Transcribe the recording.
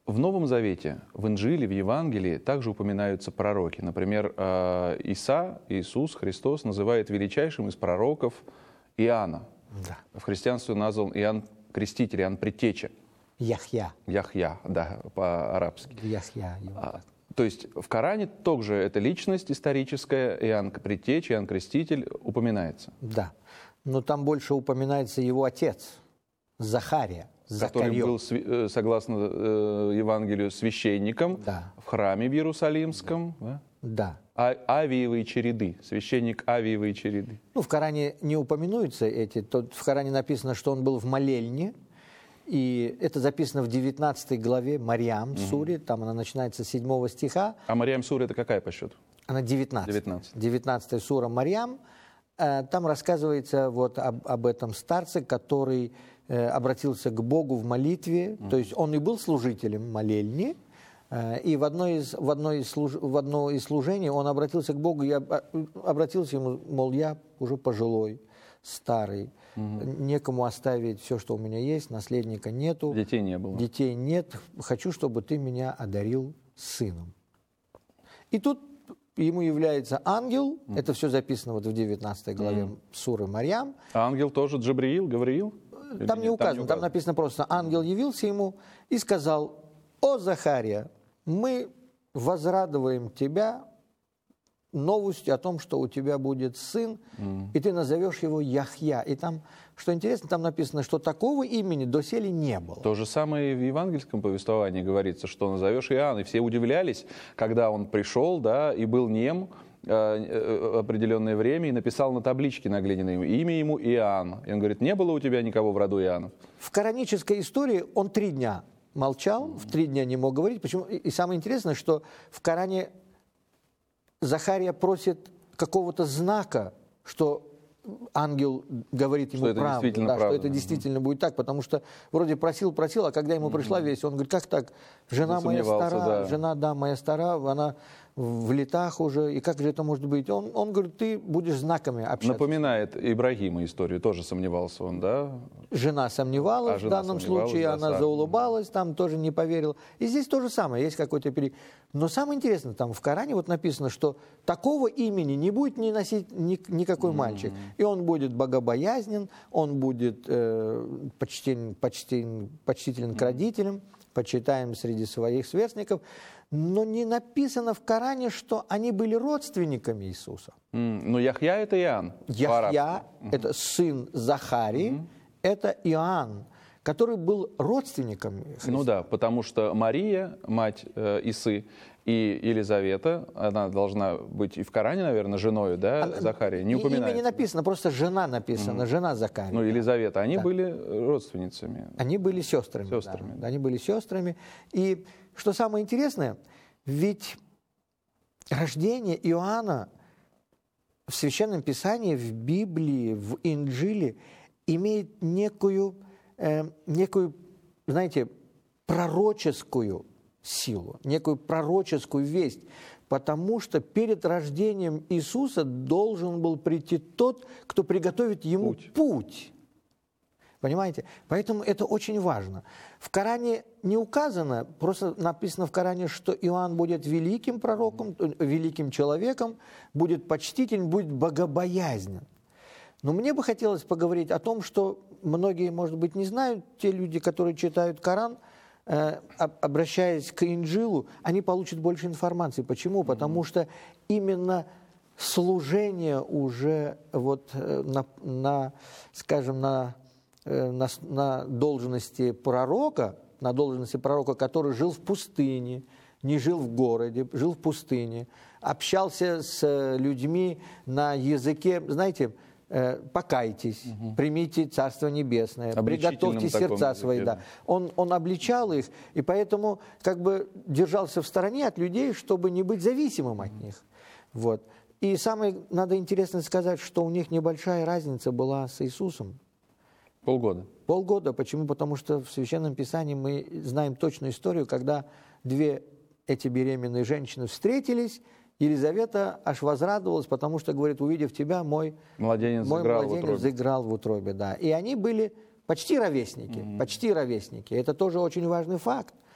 В Новом Завете, в Инжиле, в Евангелии также упоминаются пророки. Например, Иисус Христос называет величайшим из пророков Иоанна. Да. В христианстве назван Иоанн Креститель, Иоанн Предтеча. Яхья. Яхья, да, по-арабски. Яхья. То есть в Коране также эта личность историческая, Иоанн Предтеча, Иоанн Креститель, упоминается. Да. Но там больше упоминается его отец, Захария. Который был, согласно Евангелию, священником в храме в Иерусалимском. Да. Авиевой череды, священник Авиевой череды. Ну, в Коране не упоминаются эти. В Коране написано, что он был в молельне. И это записано в 19 главе Марьям, суре. Там она начинается с 7 стиха. А Марьям сура это какая по счету? Она 19. 19 сура Марьям. Там рассказывается вот об этом старце, который обратился к Богу в молитве. То есть он и был служителем молельни. И в одно из служений он обратился к Богу, обратился ему, мол, я уже пожилой, старый, некому оставить все, что у меня есть, наследника нету. Детей не было. Детей нет, хочу, чтобы ты меня одарил сыном. И тут ему является ангел, это все записано вот в 19 главе суры Марьям. А ангел тоже Джабриил, Гавриил? Там не указано, там написано просто, ангел явился ему и сказал: «О, Захария, мы возрадуем тебя новостью о том, что у тебя будет сын, и ты назовешь его Яхья». И там, что интересно, там написано, что такого имени доселе не было. То же самое и в евангельском повествовании говорится, что назовешь Иоанн. И все удивлялись, когда он пришел, да, и был нем определенное время и написал на табличке на глиняной имя ему Иоанн. И он говорит: не было у тебя никого в роду Иоаннов. В коранической истории он 3 дня молчал, в 3 дня не мог говорить. Почему? И самое интересное, что в Коране Захария просит какого-то знака, что ангел говорит ему правду, что это действительно будет так, потому что вроде просил, а когда ему пришла весть, он говорит: как так, жена моя стара, жена моя стара, она в летах уже, и как же это может быть? Он говорит: ты будешь знаками общаться. Напоминает Ибрагима историю, тоже сомневался он, да? Жена сомневалась в данном случае, она заулыбалась, там тоже не поверила. И здесь то же самое, есть какой-то период. Но самое интересное, там в Коране вот написано, что такого имени не будет не носить никакой мальчик. И он будет богобоязнен, он будет почтителен к родителям, почитаем среди своих сверстников. Но не написано в Коране, что они были родственниками Иисуса. Но Яхья – это Иоанн. Яхья – это сын Захарии, это Иоанн, который был родственником Христа. Ну да, потому что Мария, мать Исы, и Елизавета, она должна быть и в Коране, наверное, женой, да, Захарии, не упоминается. Имя не написано, просто жена написана, жена Захарии. Ну, Елизавета, они были родственницами. Они были сестрами. Да, они были сестрами. И что самое интересное, ведь рождение Иоанна в Священном Писании, в Библии, в Инджиле имеет некую, знаете, пророческую силу, некую пророческую весть, потому что перед рождением Иисуса должен был прийти тот, кто приготовит ему путь. Понимаете? Поэтому это очень важно. В Коране не указано, просто написано в Коране, что Иоанн будет великим пророком, великим человеком, будет почтителен, будет богобоязнен. Но мне бы хотелось поговорить о том, что многие, может быть, не знают, те люди, которые читают Коран, обращаясь к Инджилу, они получат больше информации. Почему? Потому что именно служение уже вот скажем, на должности пророка, который жил в пустыне, не жил в городе, жил в пустыне, общался с людьми на языке, знаете, покайтесь, примите Царство Небесное, приготовьте сердца свои. Да. Он обличал их, и поэтому как бы держался в стороне от людей, чтобы не быть зависимым от них. Вот. И самое, надо интересно сказать, что у них небольшая разница была с Иисусом. Полгода. Почему? Потому что в Священном Писании мы знаем точную историю, когда 2 эти беременные женщины встретились, Елизавета аж возрадовалась, потому что, говорит, увидев тебя, мой младенец заиграл в утробе. Да. И они были почти ровесники, почти ровесники. Это тоже очень важный факт.